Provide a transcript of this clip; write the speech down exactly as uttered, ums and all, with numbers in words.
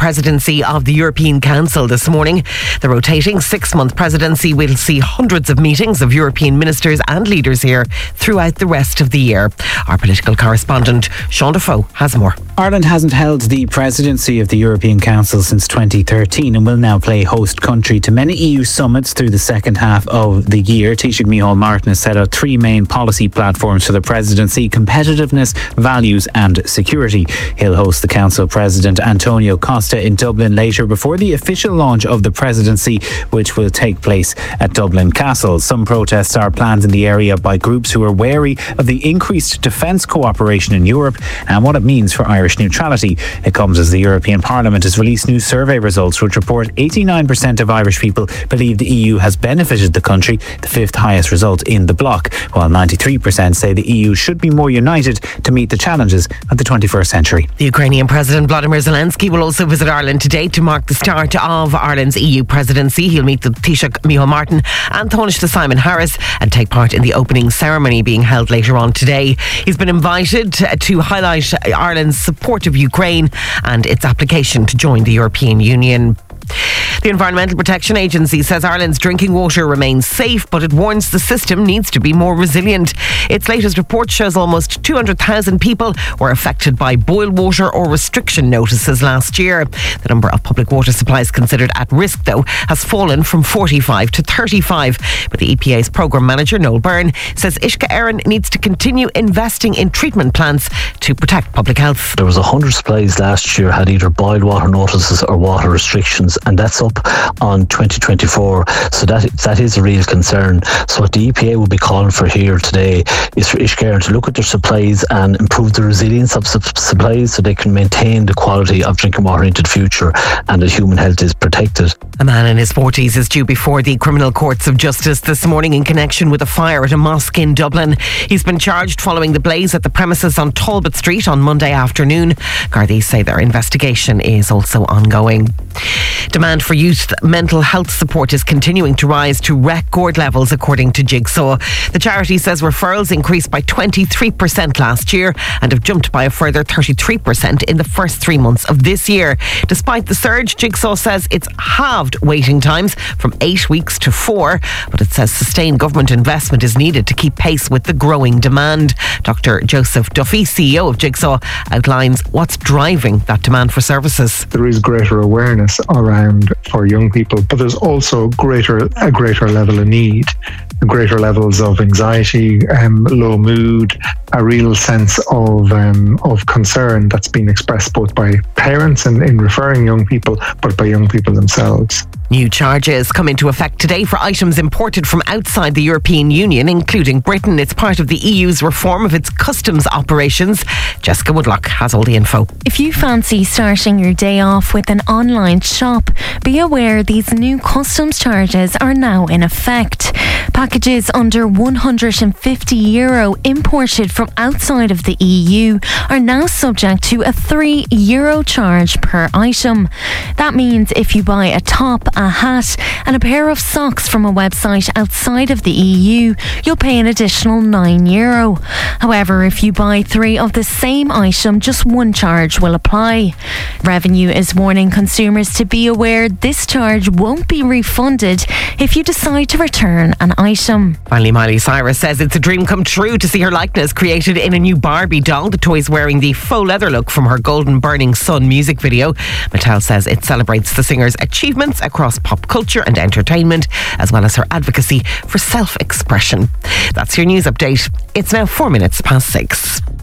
presidency of the European Council this morning. The rotating six-month presidency will see hundreds of meetings of European ministers and leaders here throughout the rest of the year. Our political correspondent, Sean Defoe, has more. Ireland hasn't held the presidency of the European Council since twenty thirteen and will now play host country to many E U summits through the second half of the year. Taoiseach Micheál Martin has set out three main policy platforms for the presidency: competitiveness, values and security. He'll host the Council President Antonio Costa in Dublin later before the official launch of the presidency, which will take place at Dublin Castle. Some protests are planned in the area by groups who are wary of the increased defence cooperation in Europe and what it means for Irish neutrality. It comes as the European Parliament has released new survey results which report eighty-nine percent of Irish people believe the E U has benefited the country, the fifth highest result in the bloc, while ninety-three percent say the E U should be more united to meet the challenges of the twenty-first century. The Ukrainian President Vladimir Zelensky will also visit Ireland today to mark the start of Ireland's E U presidency. He'll meet the Taoiseach Micheál Martin and Taoiseach Simon Harris and take part in the opening ceremony being held later on today. He's been invited to highlight Ireland's support of Ukraine and its application to join the European Union. The Environmental Protection Agency says Ireland's drinking water remains safe, but it warns the system needs to be more resilient. Its latest report shows almost two hundred thousand people were affected by boil water or restriction notices last year. The number of public water supplies considered at risk, though, has fallen from forty-five to thirty-five. But the E P A's programme manager, Noel Byrne, says Uisce Éireann needs to continue investing in treatment plants to protect public health. There was one hundred supplies last year had either boil water notices or water restrictions, and that's up on twenty twenty-four, so that that is a real concern. So what the E P A will be calling for here today is for Uisce Éireann to look at their supplies and improve the resilience of su- supplies so they can maintain the quality of drinking water into the future and that human health is protected. A man in his forties is due before the criminal courts of justice this morning in connection with a fire at a mosque in Dublin. He's been charged following the blaze at the premises on Talbot Street on Monday afternoon. Gardaí say their investigation is also ongoing. Demand for youth mental health support is continuing to rise to record levels, according to Jigsaw. The charity says referrals increased by twenty-three percent last year and have jumped by a further thirty-three percent in the first three months of this year. Despite the surge, Jigsaw says it's halved waiting times from eight weeks to four, but it says sustained government investment is needed to keep pace with the growing demand. Doctor Joseph Duffy, C E O of Jigsaw, outlines what's driving that demand for services. There is greater awareness around for young people, but there's also greater a greater level of need, greater levels of anxiety, um, low mood, a real sense of um, of concern that's been expressed both by parents and in referring young people, but by young people themselves. New charges come into effect today for items imported from outside the European Union, including Britain. It's part of the E U's reform of its customs operations. Jessica Woodlock has all the info. If you fancy starting your day off with an online shop, be aware these new customs charges are now in effect. Packages under one hundred fifty euro imported from outside of the E U are now subject to a three euro charge per item. That means if you buy a top, a hat and a pair of socks from a website outside of the E U, you'll pay an additional nine euro. However, if you buy three of the same item, just one charge will apply. Revenue is warning consumers to be aware this charge won't be refunded if you decide to return an item. Finally, Miley Cyrus says it's a dream come true to see her likeness created in a new Barbie doll. The toy's wearing the faux leather look from her Golden Burning Sun music video. Mattel says it celebrates the singer's achievements across pop culture and entertainment, as well as her advocacy for self-expression. That's your news update. It's now four minutes past six.